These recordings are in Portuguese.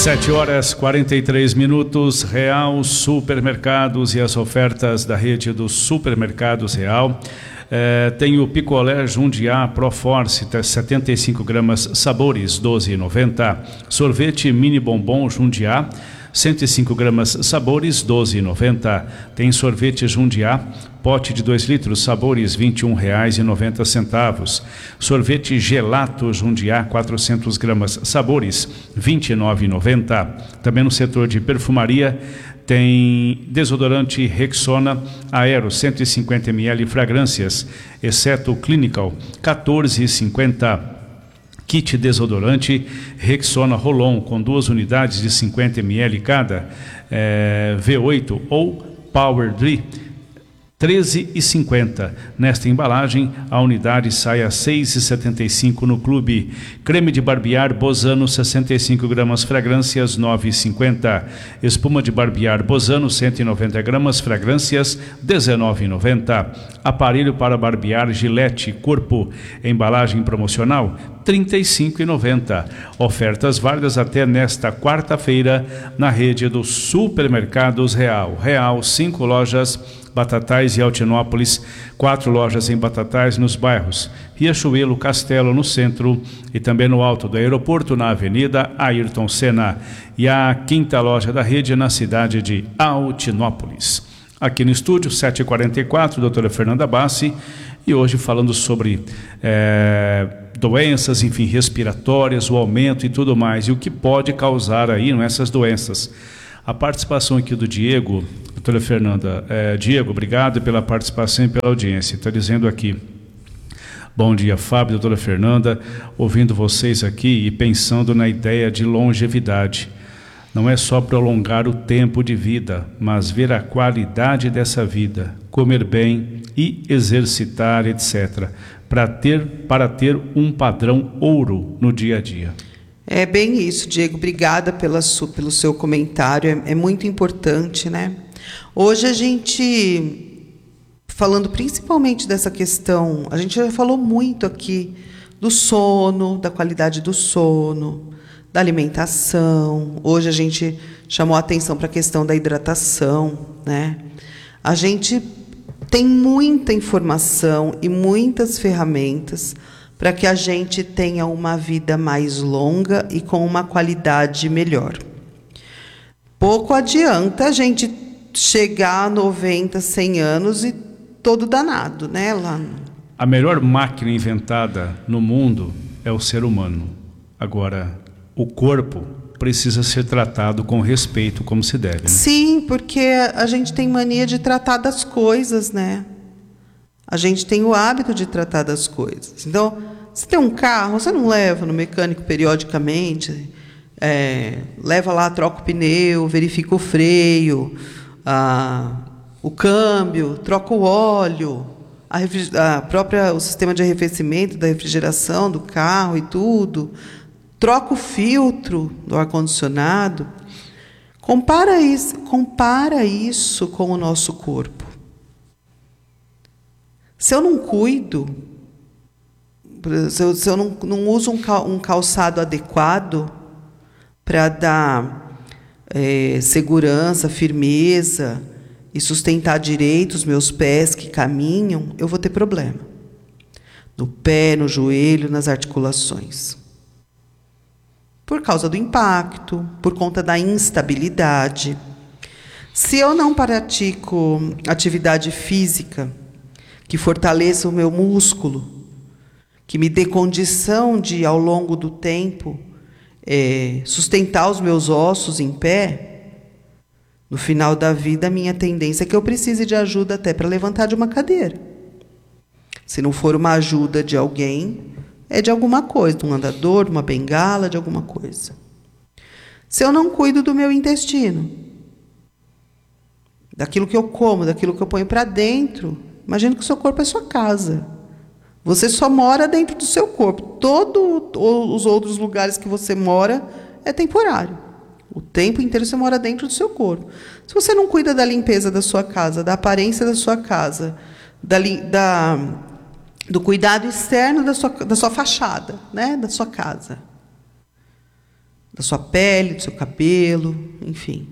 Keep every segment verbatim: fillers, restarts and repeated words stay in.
Sete horas e quarenta e três minutos, Real Supermercados e as ofertas da rede dos supermercados Real. É, tem o picolé Jundiá Proforce, setenta e cinco gramas, sabores, doze reais e noventa centavos. Sorvete mini bombom Jundiá, cento e cinco gramas, sabores, doze reais e noventa centavos. Tem sorvete Jundiá, pote de dois litros, sabores, vinte e um reais e noventa centavos. Sorvete Gelato Jundiá, quatrocentas gramas, sabores, vinte e nove reais e noventa centavos. Também no setor de perfumaria, tem desodorante Rexona Aero, cento e cinquenta mililitros, fragrâncias, exceto Clinical, quatorze reais e cinquenta centavos. Kit desodorante Rexona Rolon, com duas unidades de cinquenta mililitros cada, é, V oito ou Power três, treze reais e cinquenta centavos. Nesta embalagem, a unidade sai a seis reais e setenta e cinco centavos no clube. Creme de barbear Bozano, sessenta e cinco gramas, fragrâncias, nove reais e cinquenta centavos. Espuma de barbear Bozano, cento e noventa gramas, fragrâncias, dezenove reais e noventa centavos. Aparelho para barbear Gillette Corpo, embalagem promocional, trinta e cinco reais e noventa centavos. Ofertas válidas até nesta quarta-feira na rede dos supermercados Real. Real, cinco lojas, Batatais e Altinópolis, quatro lojas em Batatais nos bairros Riachuelo, Castelo no centro e também no alto do aeroporto na Avenida Ayrton Senna, e a quinta loja da rede na cidade de Altinópolis. Aqui no estúdio sete e quarenta e quatro, doutora Fernanda Bassi, e hoje falando sobre é, doenças, enfim, respiratórias, o aumento e tudo mais, e o que pode causar aí, não, essas doenças. A participação aqui do Diego, doutora Fernanda, é, Diego, obrigado pela participação e pela audiência. Está dizendo aqui, bom dia, Fábio, doutora Fernanda, ouvindo vocês aqui e pensando na ideia de longevidade. Não é só prolongar o tempo de vida, mas ver a qualidade dessa vida, comer bem e exercitar, etcétera, para ter, para ter um padrão ouro no dia a dia. É bem isso, Diego. Obrigada pela su, pelo seu comentário. É, é muito importante, né? Hoje a gente, falando principalmente dessa questão, a gente já falou muito aqui do sono, da qualidade do sono, da alimentação. Hoje a gente chamou a atenção para a questão da hidratação, né? A gente tem muita informação e muitas ferramentas para que a gente tenha uma vida mais longa e com uma qualidade melhor. Pouco adianta a gente chegar a noventa, cem anos e todo danado, né, lá. A melhor máquina inventada no mundo é o ser humano. Agora, o corpo precisa ser tratado com respeito, como se deve, né? Sim, porque a gente tem mania de tratar das coisas, né? A gente tem o hábito de tratar das coisas. Então, você tem um carro, você não leva no mecânico periodicamente, é, leva lá, troca o pneu, verifica o freio, a, o câmbio, troca o óleo, a, a própria, o sistema de arrefecimento, da refrigeração do carro e tudo, troca o filtro do ar-condicionado. Compara isso, compara isso com o nosso corpo. Se eu não cuido, se eu, se eu não, não uso um calçado adequado para dar é, segurança, firmeza e sustentar direito os meus pés que caminham, eu vou ter problema. No pé, no joelho, nas articulações. Por causa do impacto, por conta da instabilidade. Se eu não pratico atividade física que fortaleça o meu músculo, que me dê condição de, ao longo do tempo, é, sustentar os meus ossos em pé, no final da vida, a minha tendência é que eu precise de ajuda até para levantar de uma cadeira. Se não for uma ajuda de alguém, é de alguma coisa, de um andador, de uma bengala, de alguma coisa. Se eu não cuido do meu intestino, daquilo que eu como, daquilo que eu ponho para dentro, imagina que o seu corpo é sua casa. Você só mora dentro do seu corpo. Todos os outros lugares que você mora é temporário. O tempo inteiro você mora dentro do seu corpo. Se você não cuida da limpeza da sua casa, da aparência da sua casa, da, da, do cuidado externo da sua, da sua fachada, né, da sua casa, da sua pele, do seu cabelo, enfim.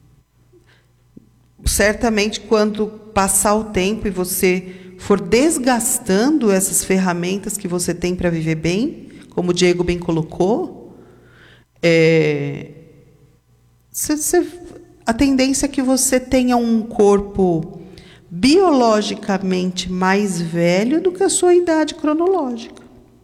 Certamente, quando passar o tempo e você for desgastando essas ferramentas que você tem para viver bem, como o Diego bem colocou, é, cê, cê, a tendência é que você tenha um corpo biologicamente mais velho do que a sua idade cronológica.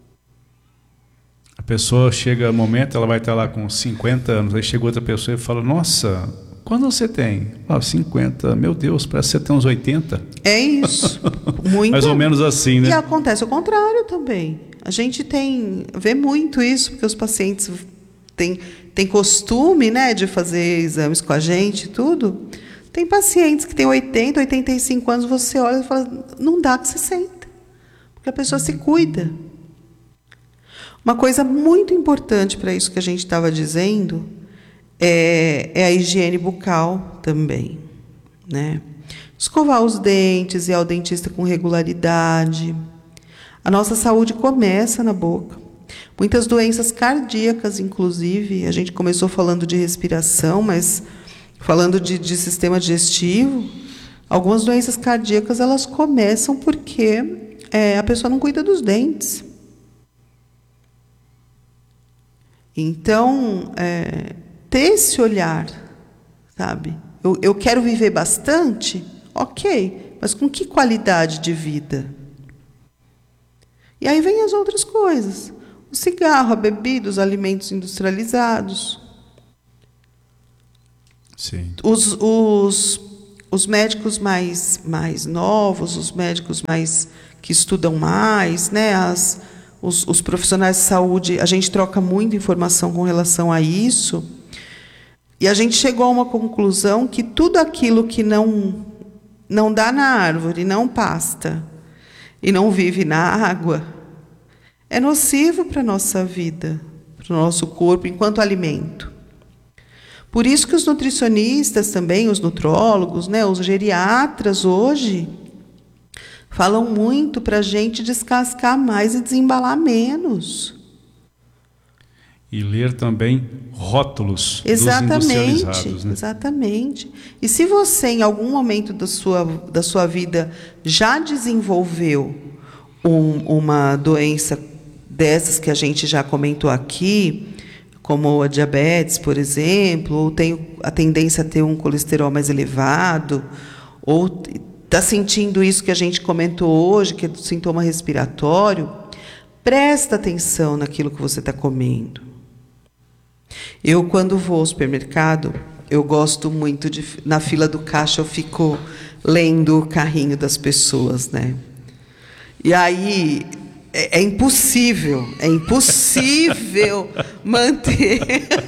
A pessoa chega, no momento, ela vai estar lá com cinquenta anos, aí chega outra pessoa e fala, nossa, quando você tem? Ah, cinquenta, meu Deus, parece que você tem uns oitenta. É isso. Muito. Mais ou menos assim, né? E acontece o contrário também. A gente tem, vê muito isso, porque os pacientes têm, têm costume, né, de fazer exames com a gente e tudo. Tem pacientes que têm oitenta, oitenta e cinco anos, você olha e fala, não dá que sessenta. Porque a pessoa se cuida. Uma coisa muito importante para isso que a gente estava dizendo é, é a higiene bucal também, né? Escovar os dentes, ir ao dentista com regularidade. A nossa saúde começa na boca. Muitas doenças cardíacas, inclusive, a gente começou falando de respiração, mas falando de, de sistema digestivo, algumas doenças cardíacas elas começam porque é, a pessoa não cuida dos dentes. Então, é, ter esse olhar, sabe? Eu, eu quero viver bastante? Ok, mas com que qualidade de vida? E aí vem as outras coisas. O cigarro, a bebida, os alimentos industrializados. Sim. Os, os, os médicos mais, mais novos, os médicos mais que estudam mais, né? As, os, os profissionais de saúde, a gente troca muita informação com relação a isso. E a gente chegou a uma conclusão que tudo aquilo que não, não dá na árvore, não pasta e não vive na água, é nocivo para a nossa vida, para o nosso corpo, enquanto alimento. Por isso que os nutricionistas também, os nutrólogos, né, os geriatras hoje, falam muito para a gente descascar mais e desembalar menos. E ler também rótulos exatamente, dos industrializados, né? Exatamente. E se você, em algum momento da sua, da sua vida, já desenvolveu um, uma doença dessas que a gente já comentou aqui, como a diabetes, por exemplo, ou tem a tendência a ter um colesterol mais elevado, ou está sentindo isso que a gente comentou hoje, que é do sintoma respiratório, presta atenção naquilo que você está comendo. Eu, quando vou ao supermercado, eu gosto muito de... Na fila do caixa, eu fico lendo o carrinho das pessoas, né? E aí... É, é impossível, é impossível manter...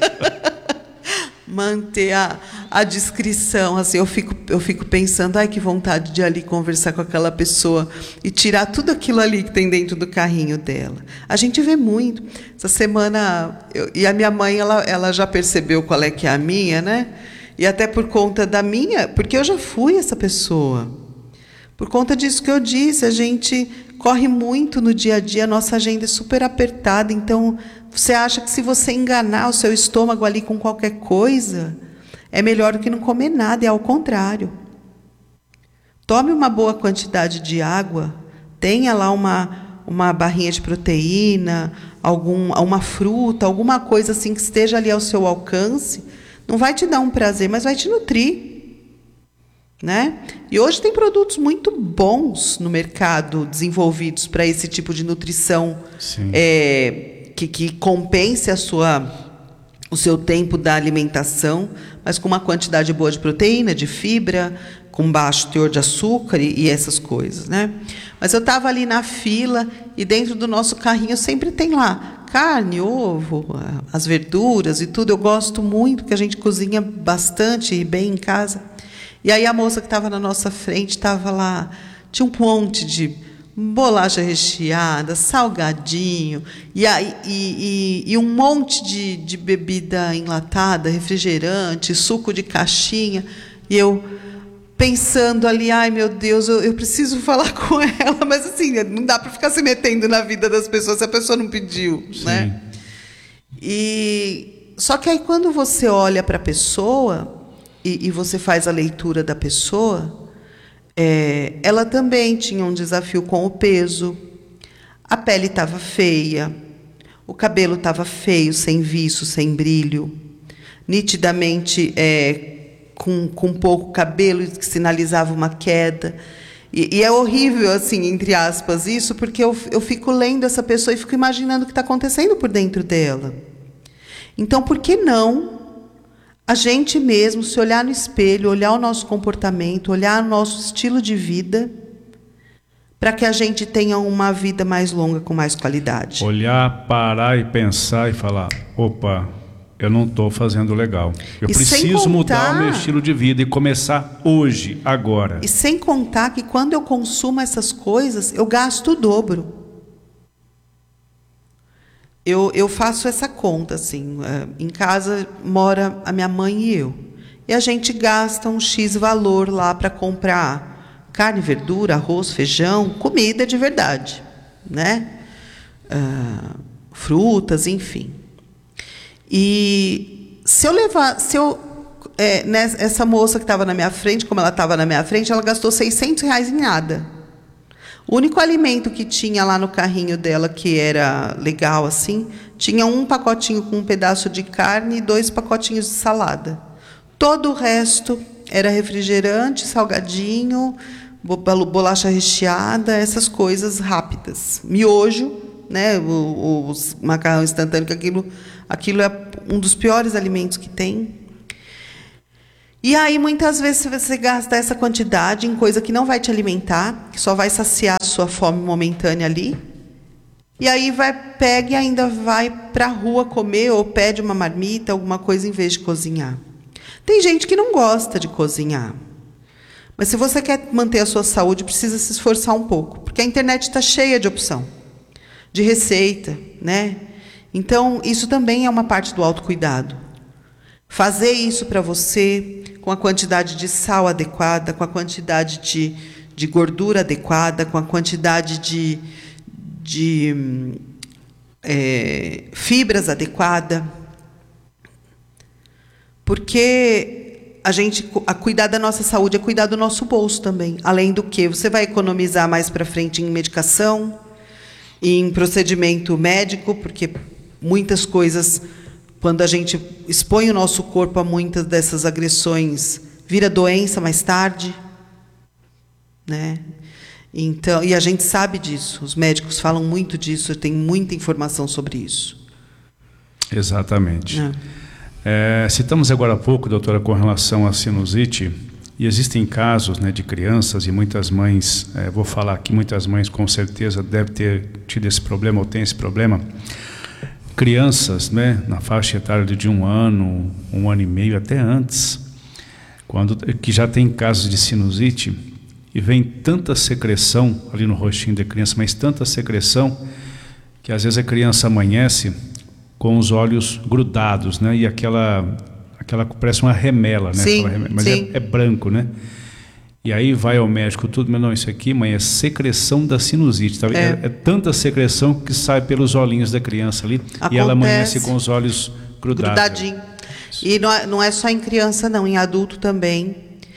manter a, a descrição. Assim, eu fico, eu fico pensando, ai, que vontade de ir ali conversar com aquela pessoa e tirar tudo aquilo ali que tem dentro do carrinho dela. A gente vê muito. Essa semana, eu, e a minha mãe, ela, ela já percebeu qual é que é a minha, né? E até por conta da minha, porque eu já fui essa pessoa. Por conta disso que eu disse, a gente corre muito no dia a dia, a nossa agenda é super apertada, então você acha que se você enganar o seu estômago ali com qualquer coisa, é melhor do que não comer nada, é ao contrário. Tome uma boa quantidade de água, tenha lá uma, uma barrinha de proteína, algum, uma fruta, alguma coisa assim que esteja ali ao seu alcance, não vai te dar um prazer, mas vai te nutrir. Né? E hoje tem produtos muito bons no mercado desenvolvidos para esse tipo de nutrição é, que, que compense a sua, o seu tempo da alimentação, mas com uma quantidade boa de proteína, de fibra, com baixo teor de açúcar e, e essas coisas, né? Mas eu estava ali na fila e dentro do nosso carrinho sempre tem lá carne, ovo, as verduras e tudo. Eu gosto muito, porque a gente cozinha bastante e bem em casa. E aí a moça que estava na nossa frente estava lá, tinha um monte de bolacha recheada, salgadinho, e, aí, e, e, e um monte de, de bebida enlatada, refrigerante, suco de caixinha. E eu pensando ali, ai meu Deus, eu, eu preciso falar com ela, mas assim, não dá para ficar se metendo na vida das pessoas se a pessoa não pediu, né? E... só que aí quando você olha para a pessoa e, e você faz a leitura da pessoa, é, ela também tinha um desafio com o peso, a pele estava feia, o cabelo estava feio, sem viço, sem brilho, nitidamente é, com, com pouco cabelo, que sinalizava uma queda. E, e é horrível, assim, entre aspas, isso, porque eu, eu fico lendo essa pessoa e fico imaginando o que está acontecendo por dentro dela. Então, por que não a gente mesmo se olhar no espelho, olhar o nosso comportamento, olhar o nosso estilo de vida, para que a gente tenha uma vida mais longa, com mais qualidade? Olhar, parar e pensar e falar, opa, eu não estou fazendo legal. Eu e preciso contar, mudar o meu estilo de vida e começar hoje, agora. E sem contar que quando eu consumo essas coisas, eu gasto o dobro. Eu, eu faço essa conta, assim. Em casa mora a minha mãe e eu. E a gente gasta um X valor lá para comprar carne, verdura, arroz, feijão, comida de verdade, né? Ah, frutas, enfim. E se eu levar, se eu, é, né, essa moça que estava na minha frente, como ela estava na minha frente, ela gastou seiscentos reais em nada. O único alimento que tinha lá no carrinho dela, que era legal assim, tinha um pacotinho com um pedaço de carne e dois pacotinhos de salada. Todo o resto era refrigerante, salgadinho, bolacha recheada, essas coisas rápidas. Miojo, né, o, o macarrão instantâneo, que aquilo, aquilo é um dos piores alimentos que tem. E aí, muitas vezes, você gasta essa quantidade em coisa que não vai te alimentar, que só vai saciar a sua fome momentânea ali. E aí, vai, pega e ainda vai para a rua comer, ou pede uma marmita, alguma coisa, em vez de cozinhar. Tem gente que não gosta de cozinhar. Mas se você quer manter a sua saúde, precisa se esforçar um pouco. Porque a internet está cheia de opção, de receita, né? Então, isso também é uma parte do autocuidado. Fazer isso para você, com a quantidade de sal adequada, com a quantidade de, de gordura adequada, com a quantidade de, de é, fibras adequada. Porque a gente, a cuidar da nossa saúde é cuidar do nosso bolso também. Além do que, você vai economizar mais para frente em medicação, em procedimento médico, porque muitas coisas, quando a gente expõe o nosso corpo a muitas dessas agressões, vira doença mais tarde, né? Então, e a gente sabe disso, os médicos falam muito disso, tem muita informação sobre isso. Exatamente. É. É, citamos agora há pouco, doutora, com relação à sinusite, e existem casos, né, de crianças e muitas mães, é, vou falar aqui, muitas mães com certeza devem ter tido esse problema ou tem esse problema. Crianças, né, na faixa etária de um ano, um ano e meio, até antes, quando, que já tem casos de sinusite, e vem tanta secreção ali no rostinho da criança, mas tanta secreção, que às vezes a criança amanhece com os olhos grudados, né, e aquela, aquela parece uma remela, né, sim, remela, mas sim. É, é branco, né? E aí vai ao médico, tudo, mas não, isso aqui, mãe, é secreção da sinusite. Tá? É. É, é tanta secreção que sai pelos olhinhos da criança ali. Acontece. E ela amanhece com os olhos grudados. Grudadinho. E não é, não é só em criança, não, em adulto também.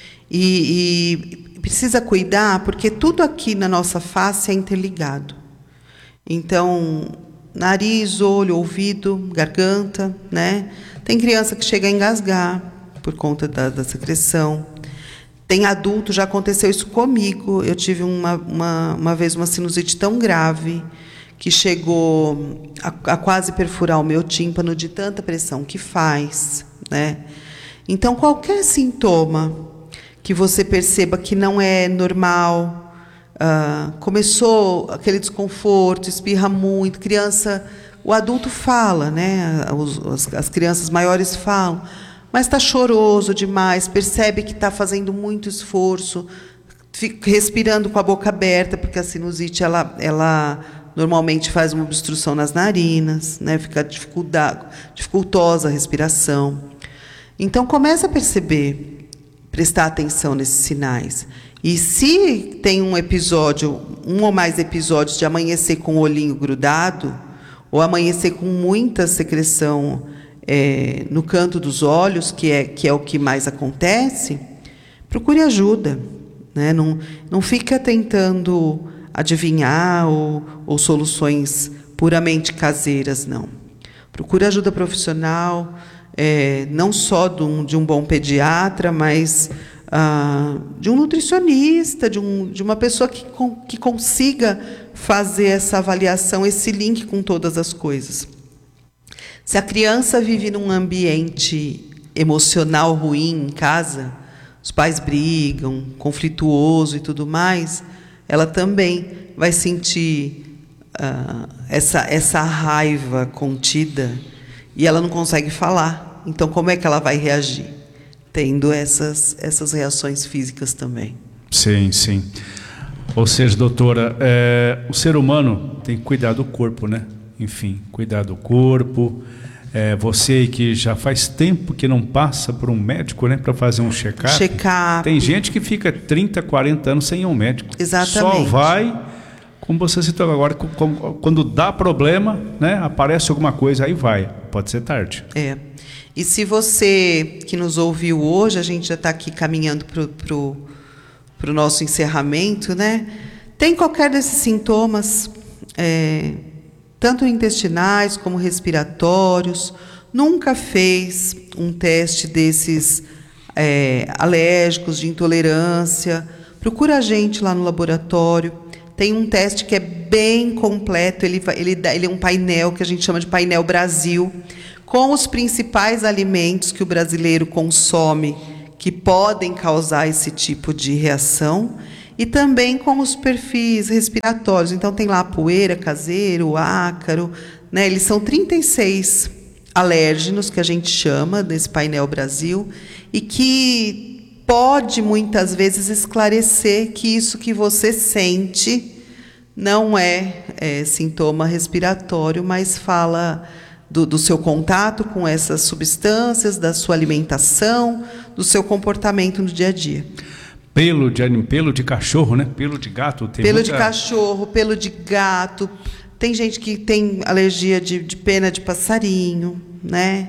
E, e precisa cuidar, porque tudo aqui na nossa face é interligado. Então, nariz, olho, ouvido, garganta, né? Tem criança que chega a engasgar por conta da, da secreção. Tem adulto, já aconteceu isso comigo. Eu tive uma, uma, uma vez uma sinusite tão grave que chegou a, a quase perfurar o meu tímpano de tanta pressão que faz, né? Então, qualquer sintoma que você perceba que não é normal, uh, começou aquele desconforto, espirra muito, criança, o adulto fala, né? Os, as, as crianças maiores falam, mas está choroso demais, percebe que está fazendo muito esforço, fica respirando com a boca aberta, porque a sinusite ela, ela normalmente faz uma obstrução nas narinas, né? Fica dificultosa a respiração. Então, começa a perceber, prestar atenção nesses sinais. E se tem um episódio, um ou mais episódios de amanhecer com o olhinho grudado, ou amanhecer com muita secreção é, no canto dos olhos, que é, que é o que mais acontece, procure ajuda, né? Não, não fica tentando adivinhar ou, ou soluções puramente caseiras, não. Procure ajuda profissional, é, não só de um, de um bom pediatra, mas ah, de um nutricionista, de, um, de uma pessoa que, com, que consiga fazer essa avaliação, esse link com todas as coisas. Se a criança vive num ambiente emocional ruim em casa, os pais brigam, conflituoso e tudo mais, ela também vai sentir uh, essa, essa raiva contida e ela não consegue falar. Então, como é que ela vai reagir? Tendo essas, essas reações físicas também. Sim, sim. Ou seja, doutora, é, o ser humano tem que cuidar do corpo, né? Enfim, cuidar do corpo. É, você que já faz tempo que não passa por um médico, né, para fazer um check-up. Check-up. Tem gente que fica trinta, quarenta anos sem ir ao médico. Exatamente. Só vai, como você citou agora, quando dá problema, né, aparece alguma coisa, aí vai. Pode ser tarde. É. E se você que nos ouviu hoje, a gente já está aqui caminhando para o para o nosso encerramento, né? Tem qualquer desses sintomas, é, tanto intestinais como respiratórios, nunca fez um teste desses é, alérgicos, de intolerância, procura a gente lá no laboratório. Tem um teste que é bem completo, ele, ele, ele é um painel que a gente chama de Painel Brasil, com os principais alimentos que o brasileiro consome que podem causar esse tipo de reação, e também com os perfis respiratórios. Então, tem lá a poeira, caseiro, ácaro, né? Eles são trinta e seis alérgenos, que a gente chama, nesse Painel Brasil, e que pode, muitas vezes, esclarecer que isso que você sente não é, é sintoma respiratório, mas fala Do, do seu contato com essas substâncias, da sua alimentação, do seu comportamento no dia a dia. Pelo de, pelo de cachorro, né? Pelo de gato. Tem pelo muita... de cachorro, pelo de gato. Tem gente que tem alergia de, de pena de passarinho, né?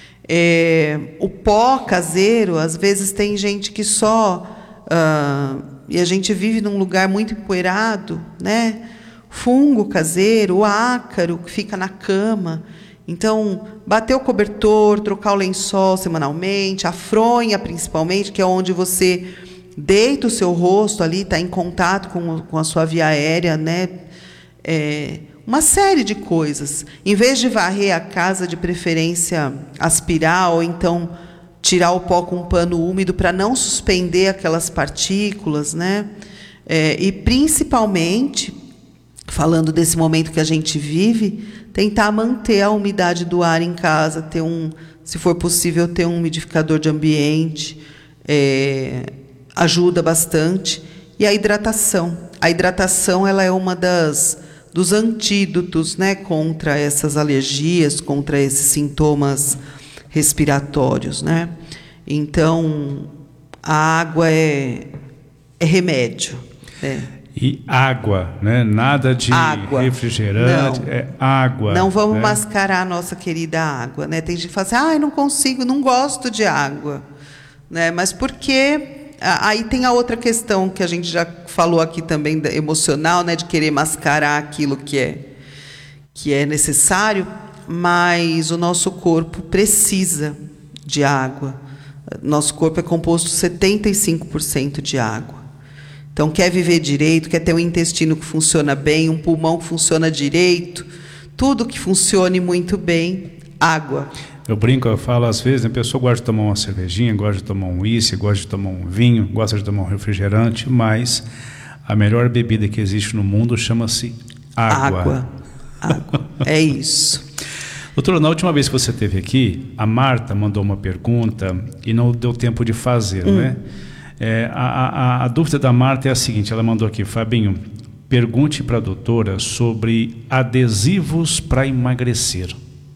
É, o pó caseiro, às vezes tem gente que só... Uh, e a gente vive num lugar muito empoeirado, né? Fungo caseiro, o ácaro que fica na cama. Então, bater o cobertor, trocar o lençol semanalmente, a fronha principalmente, que é onde você deita o seu rosto ali, está em contato com, com a sua via aérea, né? É, uma série de coisas. Em vez de varrer a casa, de preferência aspirar, ou então tirar o pó com um pano úmido para não suspender aquelas partículas, né? É, e, principalmente, falando desse momento que a gente vive, tentar manter a umidade do ar em casa, ter um, se for possível, ter um umidificador de ambiente, é, ajuda bastante. E a hidratação. A hidratação ela é uma das dos antídotos, né, contra essas alergias, contra esses sintomas respiratórios, né? Então, a água é, é remédio, né? E água, né? Nada de água. refrigerante, não. é água. Não vamos né? mascarar a nossa querida água, né? Tem gente que fala assim, ah, eu não consigo, não gosto de água, né? Mas por quê? Aí tem a outra questão que a gente já falou aqui também, emocional, né? De querer mascarar aquilo que é, que é necessário, mas o nosso corpo precisa de água. Nosso corpo é composto setenta e cinco por cento de água. Então, quer viver direito, quer ter um intestino que funciona bem, um pulmão que funciona direito, tudo que funcione muito bem, água. Eu brinco, eu falo às vezes, a pessoa gosta de tomar uma cervejinha, gosta de tomar um uísque, gosta de tomar um vinho, gosta de tomar um refrigerante, mas a melhor bebida que existe no mundo chama-se água. Água. Água. É isso. Doutora, na última vez que você esteve aqui, a Marta mandou uma pergunta e não deu tempo de fazer, hum. né? É, a, a, a dúvida da Marta é a seguinte, ela mandou aqui, Fabinho, pergunte para a doutora sobre adesivos para emagrecer.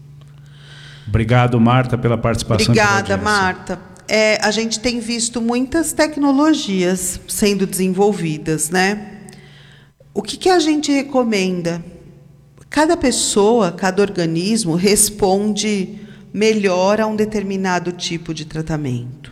Obrigado, Marta, pela participação. Obrigada, Marta. É, a gente tem visto muitas tecnologias sendo desenvolvidas, né? O que, que a gente recomenda? Cada pessoa, cada organismo responde melhora um determinado tipo de tratamento.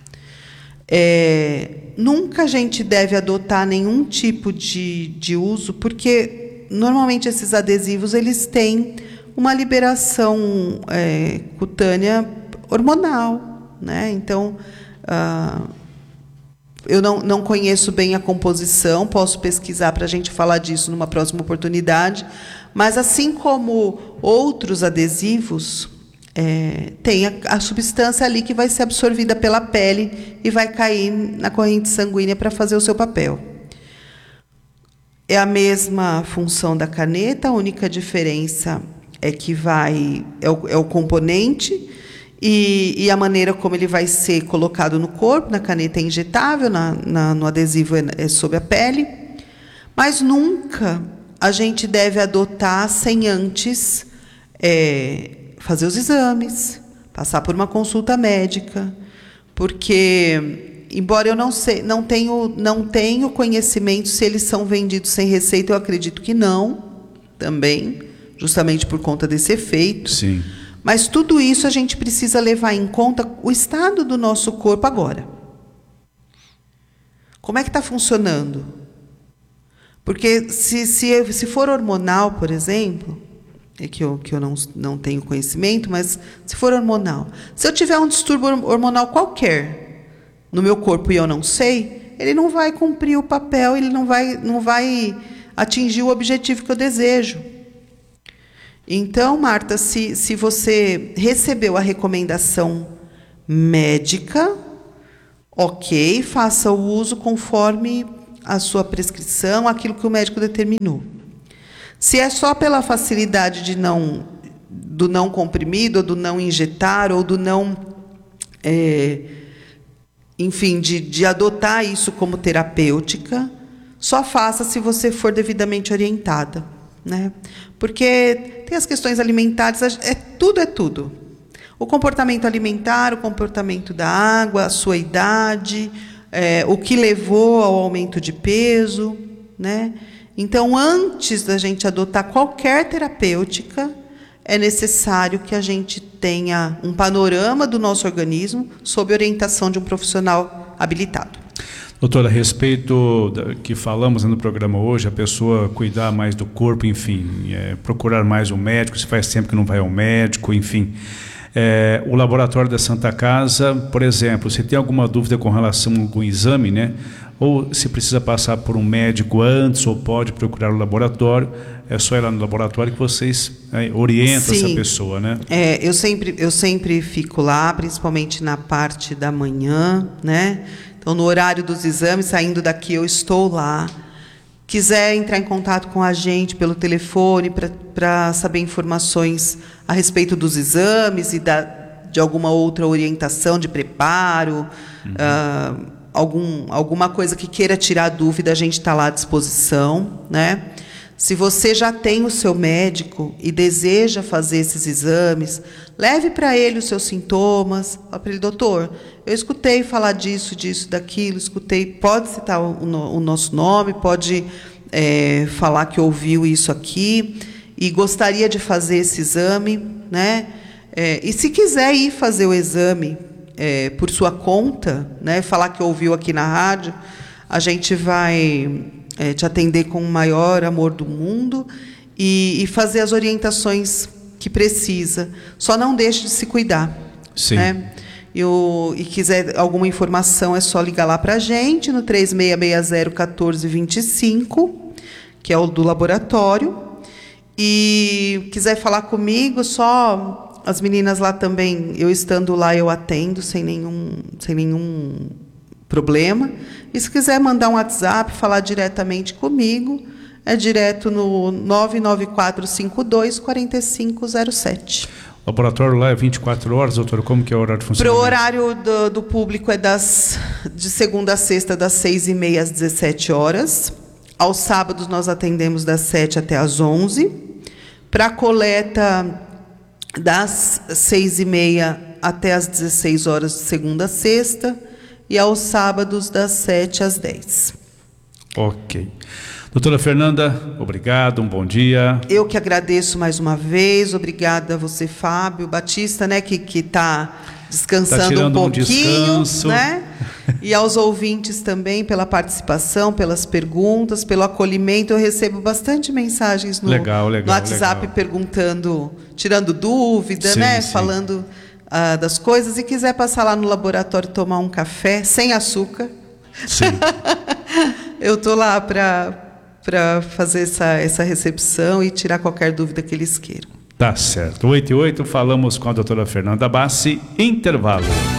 É, nunca a gente deve adotar nenhum tipo de, de uso, porque normalmente esses adesivos eles têm uma liberação é, cutânea hormonal, né? Então, ah, eu não, não conheço bem a composição, posso pesquisar para a gente falar disso numa próxima oportunidade, mas assim como outros adesivos, É, tem a, a substância ali que vai ser absorvida pela pele e vai cair na corrente sanguínea para fazer o seu papel. É a mesma função da caneta, a única diferença é que vai é o, é o componente e, e a maneira como ele vai ser colocado no corpo. Na caneta é injetável, na, na, no adesivo é, é sob a pele, mas nunca a gente deve adotar sem antes é, fazer os exames, passar por uma consulta médica, porque, embora eu não sei, não tenho, não tenho conhecimento se eles são vendidos sem receita, eu acredito que não, também, justamente por conta desse efeito. Sim. Mas tudo isso a gente precisa levar em conta o estado do nosso corpo agora. Como é que está funcionando? Porque se, se, se for hormonal, por exemplo, é que eu, que eu não, não tenho conhecimento, mas se for hormonal, se eu tiver um distúrbio hormonal qualquer no meu corpo e eu não sei, ele não vai cumprir o papel, ele não vai, não vai atingir o objetivo que eu desejo. Então, Marta, se, se você recebeu a recomendação médica, ok, faça o uso conforme a sua prescrição, aquilo que o médico determinou. Se é só pela facilidade de não, do não comprimido, ou do não injetar, ou do não, é, enfim, de, de adotar isso como terapêutica, só faça se você for devidamente orientada, né? Porque tem as questões alimentares, é, tudo é tudo. O comportamento alimentar, o comportamento da água, a sua idade, é, o que levou ao aumento de peso, né? Então, antes da gente adotar qualquer terapêutica, é necessário que a gente tenha um panorama do nosso organismo sob orientação de um profissional habilitado. Doutora, a respeito da, que falamos no programa hoje, a pessoa cuidar mais do corpo, enfim, é, procurar mais um médico, se faz tempo que não vai ao médico, enfim. É, o laboratório da Santa Casa, por exemplo, se tem alguma dúvida com relação a algum exame, né? Ou se precisa passar por um médico antes, ou pode procurar o laboratório, é só ir lá no laboratório que vocês é, orientam Sim. essa pessoa, né? É, eu sempre, eu sempre fico lá, principalmente na parte da manhã, né? Então, no horário dos exames, saindo daqui, eu estou lá. Quiser entrar em contato com a gente pelo telefone para saber informações a respeito dos exames e da, de alguma outra orientação de preparo, uhum. uh, Algum, alguma coisa que queira tirar dúvida, a gente está lá à disposição, né? Se você já tem o seu médico e deseja fazer esses exames, leve para ele os seus sintomas. Fala para ele, doutor, eu escutei falar disso, disso, daquilo, escutei, pode citar o, o nosso nome, pode é, falar que ouviu isso aqui e gostaria de fazer esse exame, né? É, e se quiser ir fazer o exame, É, por sua conta, né, falar que ouviu aqui na rádio, a gente vai é, te atender com o maior amor do mundo e, e fazer as orientações que precisa. Só não deixe de se cuidar. Sim. Né? E, o, e quiser alguma informação, é só ligar lá para a gente, no três seis seis zero, um quatro dois cinco, que é o do laboratório. E quiser falar comigo, só... As meninas lá também, eu estando lá, eu atendo sem nenhum, sem nenhum problema. E se quiser mandar um WhatsApp, falar diretamente comigo, é direto no nove nove quatro cinco dois, quatro cinco zero sete. O laboratório lá é vinte e quatro horas, doutora? Como que é o horário de funcionamento? Para o horário do, do público é das, de segunda a sexta, das seis e meia às dezessete horas. Aos sábados nós atendemos das sete até às onze. Para a coleta... das seis e meia até as dezesseis horas de segunda a sexta e aos sábados das sete às dez. Ok. Doutora Fernanda, obrigado, um bom dia. Eu que agradeço mais uma vez, obrigada a você, Fábio Batista, né, que que está descansando tá um pouquinho, um descanso. Né? E aos ouvintes também pela participação, pelas perguntas, pelo acolhimento. Eu recebo bastante mensagens no, legal, legal, no WhatsApp legal. perguntando, tirando dúvida, sim, né, sim. falando uh, das coisas. E quiser passar lá no laboratório tomar um café sem açúcar, sim. eu tô lá para para fazer essa, essa recepção e tirar qualquer dúvida que eles queiram. Tá certo. oito e oito, falamos com a doutora Fernanda Bassi. Intervalo.